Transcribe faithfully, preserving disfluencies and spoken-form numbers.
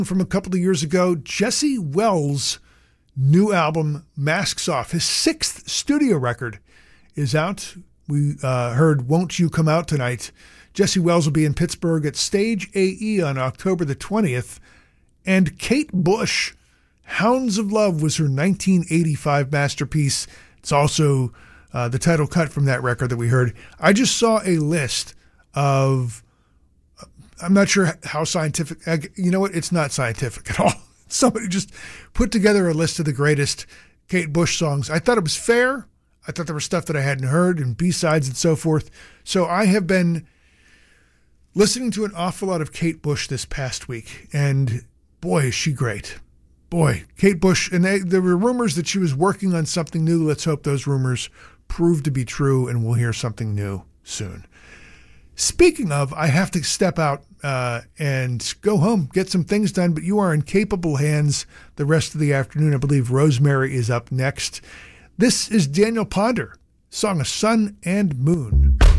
From a couple of years ago, Jesse Wells' new album, Masks Off, his sixth studio record, is out. We uh, heard Won't You Come Out Tonight. Jesse Wells will be in Pittsburgh at Stage A E on October the twentieth. And Kate Bush, Hounds of Love, was her nineteen eighty-five masterpiece. It's also uh, the title cut from that record that we heard. I just saw a list of, I'm not sure how scientific, you know what? It's not scientific at all. Somebody just put together a list of the greatest Kate Bush songs. I thought it was fair. I thought there was stuff that I hadn't heard and B-sides and so forth. So I have been listening to an awful lot of Kate Bush this past week, and boy, is she great. Boy, Kate Bush, and they, there were rumors that she was working on something new. Let's hope those rumors prove to be true and we'll hear something new soon. Speaking of, I have to step out uh, and go home, get some things done, but you are in capable hands the rest of the afternoon. I believe Rosemary is up next. This is Daniel Ponder, Song of Sun and Moon.